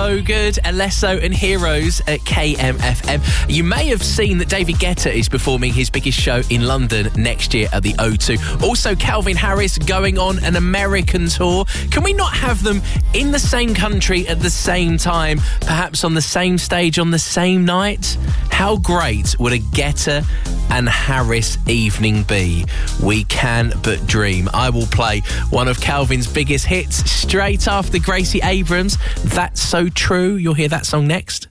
So Good, Alesso and Heroes at KMFM. You may have seen that David Guetta is performing his biggest show in London next year at the O2. Also, Calvin Harris going on an American tour. Can we not have them in the same country at the same time, perhaps on the same stage on the same night? How great would a Guetta and Harris evening be? We can but dream. I will play one of Calvin's biggest hits straight after Gracie Abrams. That's So True. You'll hear that song next.